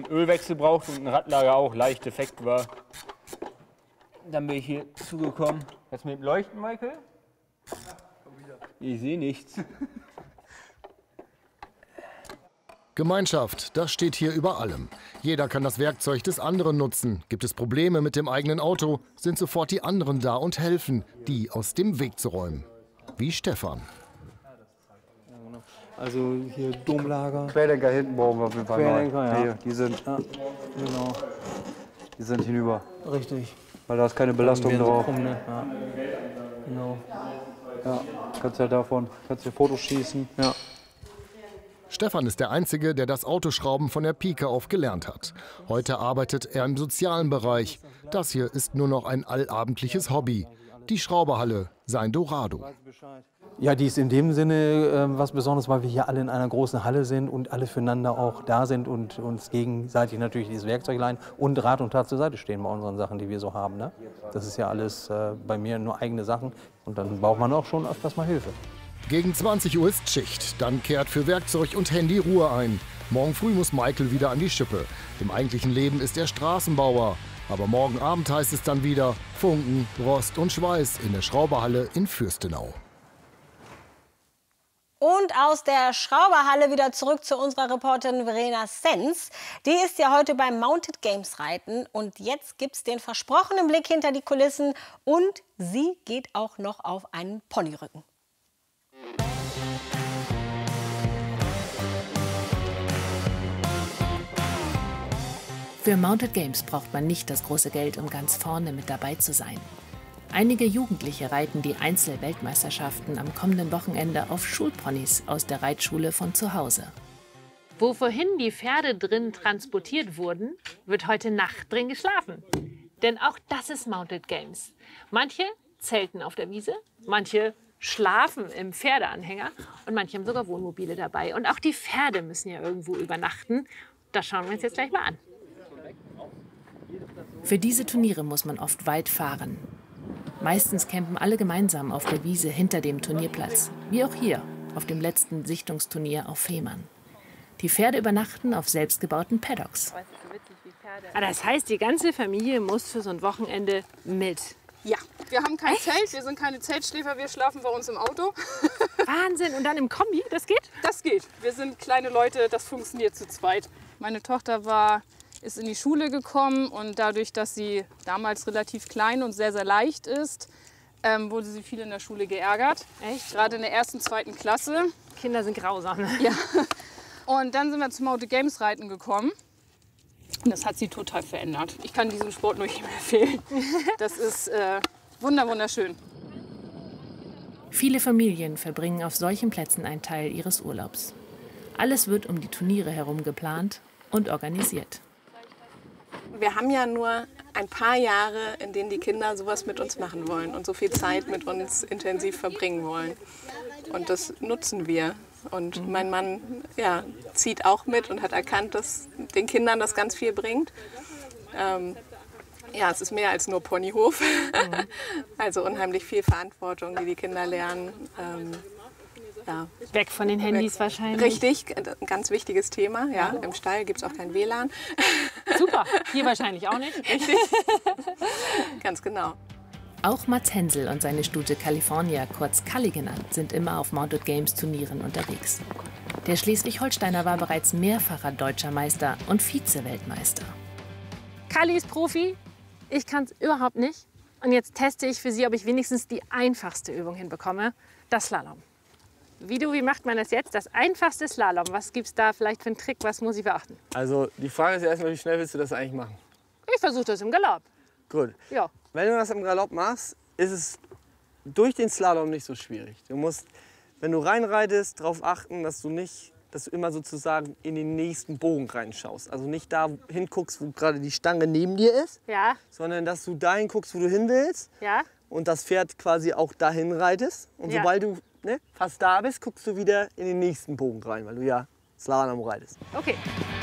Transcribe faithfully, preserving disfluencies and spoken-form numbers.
Ölwechsel braucht und ein Radlager auch leicht defekt war. Dann bin ich hier zugekommen. Jetzt mit dem Leuchten, Michael? Ich sehe nichts. Gemeinschaft, das steht hier über allem. Jeder kann das Werkzeug des anderen nutzen. Gibt es Probleme mit dem eigenen Auto, sind sofort die anderen da und helfen, die aus dem Weg zu räumen. Wie Stefan. Also hier Domlager. Querlenker hinten brauchen wir auf jeden Fall. Querlenker, ja. Nee, die sind, Ja, genau. die sind hinüber. Richtig. Weil da ist keine Belastung Werden so drauf. krumm, ne? Ja. Genau. Ja, kannst ja davon, kannst dir Fotos schießen. Ja. Stefan ist der Einzige, der das Autoschrauben von der Pike auf gelernt hat. Heute arbeitet er im sozialen Bereich. Das hier ist nur noch ein allabendliches Hobby. Die Schrauberhalle, sein Dorado. Ja, die ist in dem Sinne äh, was Besonderes, weil wir hier alle in einer großen Halle sind und alle füreinander auch da sind und uns gegenseitig natürlich dieses Werkzeug leihen und Rat und Tat zur Seite stehen bei unseren Sachen, die wir so haben. Ne? Das ist ja alles äh, bei mir nur eigene Sachen und dann braucht man auch schon öfters mal Hilfe. Gegen zwanzig Uhr ist Schicht. Dann kehrt für Werkzeug und Handy Ruhe ein. Morgen früh muss Michael wieder an die Schippe. Im eigentlichen Leben ist er Straßenbauer. Aber morgen Abend heißt es dann wieder Funken, Rost und Schweiß in der Schrauberhalle in Fürstenau. Und aus der Schrauberhalle wieder zurück zu unserer Reporterin Verena Sens. Die ist ja heute beim Mounted Games Reiten. Und jetzt gibt es den versprochenen Blick hinter die Kulissen. Und sie geht auch noch auf einen Ponyrücken. Für Mounted Games braucht man nicht das große Geld, um ganz vorne mit dabei zu sein. Einige Jugendliche reiten die Einzel-Weltmeisterschaften am kommenden Wochenende auf Schulponys aus der Reitschule von zu Hause. Wo vorhin die Pferde drin transportiert wurden, wird heute Nacht drin geschlafen. Denn auch das ist Mounted Games. Manche zelten auf der Wiese, manche schlafen im Pferdeanhänger und manche haben sogar Wohnmobile dabei. Und auch die Pferde müssen ja irgendwo übernachten. Das schauen wir uns jetzt gleich mal an. Für diese Turniere muss man oft weit fahren. Meistens campen alle gemeinsam auf der Wiese hinter dem Turnierplatz, wie auch hier auf dem letzten Sichtungsturnier auf Fehmarn. Die Pferde übernachten auf selbstgebauten Paddocks. Ah, das heißt, die ganze Familie muss für so ein Wochenende mit. Ja, wir haben kein Zelt, wir sind keine Zeltschläfer, wir schlafen bei uns im Auto. Wahnsinn, und dann im Kombi, das geht? Das geht, wir sind kleine Leute, das funktioniert zu zweit. Meine Tochter war, ist in die Schule gekommen und dadurch, dass sie damals relativ klein und sehr, sehr leicht ist, ähm, wurde sie viel in der Schule geärgert. Echt? Gerade in der ersten, zweiten Klasse. Kinder sind grausam. Ne? Ja. Und dann sind wir zum Mounted Games Reiten gekommen. Und das hat sie total verändert. Ich kann diesen Sport nur jedem empfehlen. Das ist äh, wunder, wunderschön. Viele Familien verbringen auf solchen Plätzen einen Teil ihres Urlaubs. Alles wird um die Turniere herum geplant und organisiert. Wir haben ja nur ein paar Jahre, in denen die Kinder sowas mit uns machen wollen und so viel Zeit mit uns intensiv verbringen wollen. Und das nutzen wir. Und mein Mann ja, zieht auch mit und hat erkannt, dass den Kindern das ganz viel bringt. Ähm, ja, es ist mehr als nur Ponyhof. Mhm. Also unheimlich viel Verantwortung, die die Kinder lernen. Ähm, ja. Weg von den Handys Weg. Wahrscheinlich. Richtig, ein ganz wichtiges Thema. Ja. Im Stall gibt es auch kein W L A N. Super, hier wahrscheinlich auch nicht. Richtig, ganz genau. Auch Mats Hensel und seine Stute California, kurz Calli genannt, sind immer auf Mounted Games Turnieren unterwegs. Der Schleswig-Holsteiner war bereits mehrfacher deutscher Meister und Vize-Weltmeister. Calli ist Profi, ich kann es überhaupt nicht. Und jetzt teste ich für sie, ob ich wenigstens die einfachste Übung hinbekomme, das Slalom. Wie du, wie macht man das jetzt? Das einfachste Slalom. Was gibt es da vielleicht für einen Trick? Was muss ich beachten? Also die Frage ist ja erstmal, wie schnell willst du das eigentlich machen? Ich versuche das im Galopp. Gut. Ja. Wenn du das im Galopp machst, ist es durch den Slalom nicht so schwierig. Du musst, wenn du reinreitest, darauf achten, dass du nicht, dass du immer sozusagen in den nächsten Bogen reinschaust. Also nicht da hinguckst, wo gerade die Stange neben dir ist, ja. sondern dass du dahin guckst, wo du hin willst. Ja. Und das Pferd quasi auch dahin reitest. Und ja. sobald du ne, fast da bist, guckst du wieder in den nächsten Bogen rein, weil du ja Slalom reitest. Okay.